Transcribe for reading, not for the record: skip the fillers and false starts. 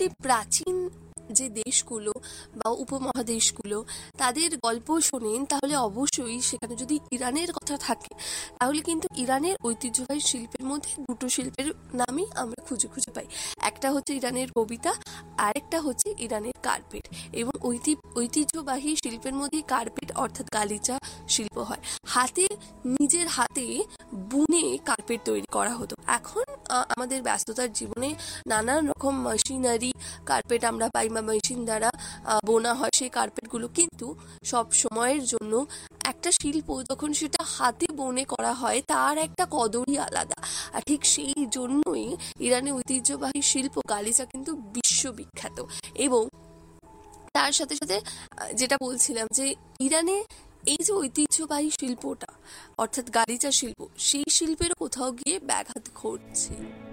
প্রাচীন যে দেশগুলো বা উপমহাদেশগুলো তাদের গল্প শোনেন, তাহলে অবশ্যই সেখানে যদি ইরানের কথা থাকে, তাহলে কিন্তু ইরানের ঐতিহ্যবাহী শিল্পের মধ্যে দুটো শিল্পের নামই আমরা খুঁজে খুঁজে পাই। একটা হচ্ছে ইরানের কবিতা, আরেকটা হচ্ছে ইরানের কার্পেট। এবং ঐতিহ্যবাহী শিল্পের মধ্যে কার্পেট অর্থাৎ গালিচা শিল্প হয়। নিজের হাতে বুনে কার্পেট তৈরি করা হতো। এখন আমাদের ব্যস্ততার জীবনে নানান রকম মেশিনারি কার্পেট আমরা পাই বা মেশিন দ্বারা বোনা হয় সেই কার্পেটগুলো, কিন্তু সব সময়ের জন্য একটা শিল্প যখন সেটা হাতে বনে করা হয় তার একটা কদরই আলাদা। আর ঠিক সেই জন্যই ইরানের ঐতিহ্যবাহী শিল্প গালিচা কিন্তু বিশ্ববিখ্যাত। এবং তার সাথে সাথে যেটা বলছিলাম যে ইরানে এই যে ঐতিহ্যবাহী শিল্পটা অর্থাৎ গালিচা শিল্প, সেই শিল্পের কোথাও গিয়ে ব্যাঘাত ঘটছে।